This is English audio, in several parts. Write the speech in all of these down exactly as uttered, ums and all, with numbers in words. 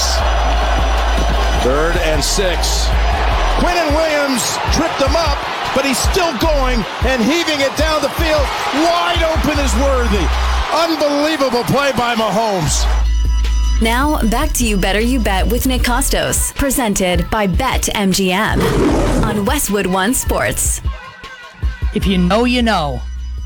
Third and six. Quinnen Williams tripped him up, but he's still going and heaving it down the field. Wide open is Worthy. Unbelievable play by Mahomes. Now, back to You Better You Bet with Nick Costos, presented by BetMGM on Westwood One Sports. If you know, you know.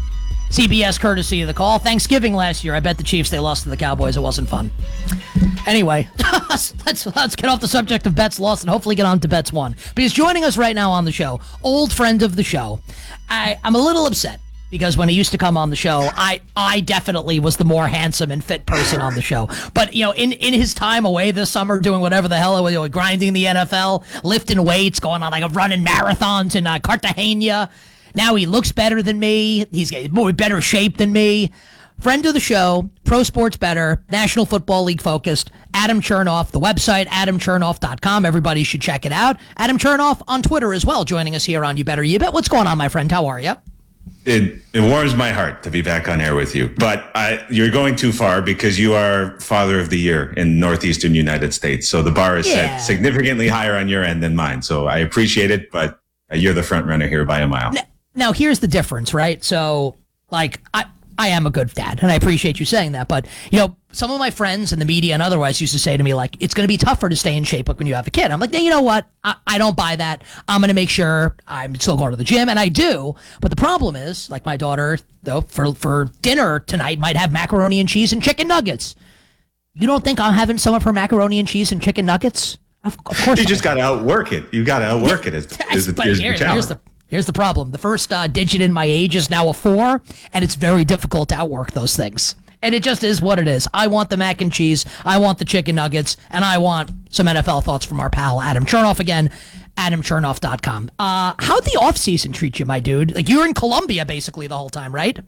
C B S courtesy of the call. Thanksgiving last year, I bet the Chiefs, they lost to the Cowboys. It wasn't fun. Anyway, let's let's get off the subject of bets lost and hopefully get on to bets won. But he's joining us right now on the show. Old friend of the show. I, I'm a little upset because when he used to come on the show, I I definitely was the more handsome and fit person on the show. But, you know, in, in his time away this summer doing whatever the hell, you know, grinding the N F L, lifting weights, going on like a running marathons in uh, Cartagena. Now he looks better than me. He's got more better shape than me. Friend of the show, Pro Sports Better, National Football League focused, Adam Chernoff, the website, adam chernoff dot com. Everybody should check it out. Adam Chernoff on Twitter as well, joining us here on You Better You Bet. What's going on, my friend? How are you? It, it warms my heart to be back on air with you, but I, you're going too far because you are Father of the Year in Northeastern United States. So the bar is Yeah. set significantly higher on your end than mine. So I appreciate it, but you're the front runner here by a mile. Now, now here's the difference, right? So, like, I... I am a good dad, and I appreciate you saying that. But, you know, some of my friends in the media and otherwise used to say to me, like, it's going to be tougher to stay in shape like when you have a kid. I'm like, no, you know what? I, I don't buy that. I'm going to make sure I'm still going to the gym, and I do. But the problem is, like my daughter, though, for, for dinner tonight might have macaroni and cheese and chicken nuggets. You don't think I'm having some of her macaroni and cheese and chicken nuggets? Of, of course You not. just got to outwork it. You got to outwork it. Is, is the, But is here- the challenge. here's the Here's the problem. The first uh, digit in my age is now a four, and it's very difficult to outwork those things. And it just is what it is. I want the mac and cheese, I want the chicken nuggets, and I want some N F L thoughts from our pal Adam Chernoff. Again, adam chernoff dot com. Uh, how'd the offseason treat you, my dude? Like, you were in Colombia basically the whole time, right?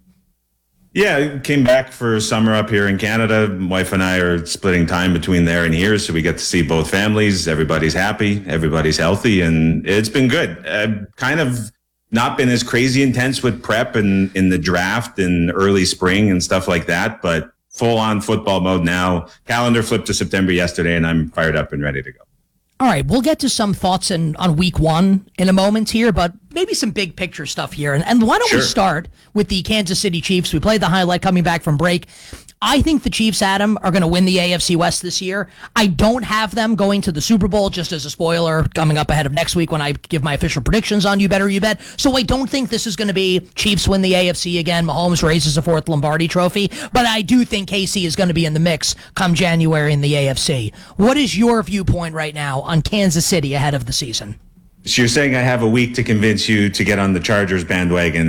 Yeah, came back for summer up here in Canada. My wife and I are splitting time between there and here, so we get to see both families. Everybody's happy, everybody's healthy, and it's been good. I've kind of not been as crazy intense with prep and in the draft in early spring and stuff like that, but full on football mode now. Calendar flipped to September yesterday, and I'm fired up and ready to go. All right, we'll get to some thoughts in, on week one in a moment here, but maybe some big picture stuff here. And, and why don't Sure. we start with the Kansas City Chiefs? We played the highlight coming back from break. I think the Chiefs, Adam, are going to win the A F C West this year. I don't have them going to the Super Bowl, just as a spoiler, coming up ahead of next week when I give my official predictions on You Better You Bet. So I don't think this is going to be Chiefs win the A F C again. Mahomes raises a fourth Lombardi trophy. But I do think K C is going to be in the mix come January in the A F C. What is your viewpoint right now on Kansas City ahead of the season? So you're saying I have a week to convince you to get on the Chargers bandwagon